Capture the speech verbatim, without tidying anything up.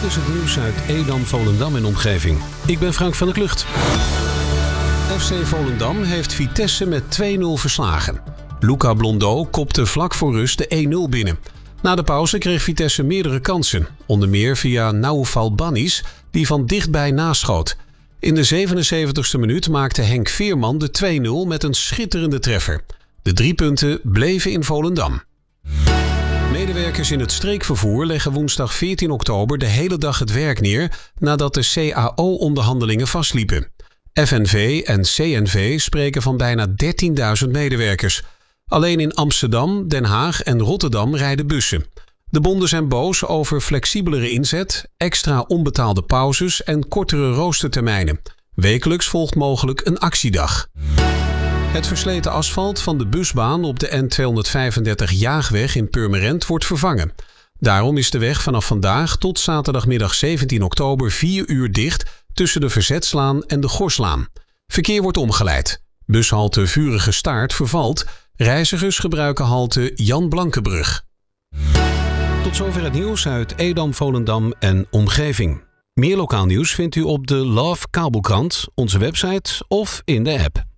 is het nieuws uit Edam, Volendam en omgeving. Ik ben Frank van der Klucht. F C Volendam heeft Vitesse met twee nul verslagen. Luca Blondeau kopte vlak voor rust de één nul binnen. Na de pauze kreeg Vitesse meerdere kansen. Onder meer via Naoufal Bannis, die van dichtbij naschoot. In de zevenenzeventigste minuut maakte Henk Veerman de twee nul met een schitterende treffer. De drie punten bleven in Volendam. Medewerkers in het streekvervoer leggen woensdag veertien oktober de hele dag het werk neer nadat de C A O-onderhandelingen vastliepen. F N V en C N V spreken van bijna dertienduizend medewerkers. Alleen in Amsterdam, Den Haag en Rotterdam rijden bussen. De bonden zijn boos over flexibelere inzet, extra onbetaalde pauzes en kortere roostertermijnen. Wekelijks volgt mogelijk een actiedag. Het versleten asfalt van de busbaan op de N tweehonderdvijfendertig Jaagweg in Purmerend wordt vervangen. Daarom is de weg vanaf vandaag tot zaterdagmiddag zeventien oktober vier uur dicht tussen de Verzetslaan en de Gorslaan. Verkeer wordt omgeleid. Bushalte Vurige Staart vervalt. Reizigers gebruiken halte Jan Blankenbrug. Tot zover het nieuws uit Edam, Volendam en omgeving. Meer lokaal nieuws vindt u op de Love Kabelkrant, onze website of in de app.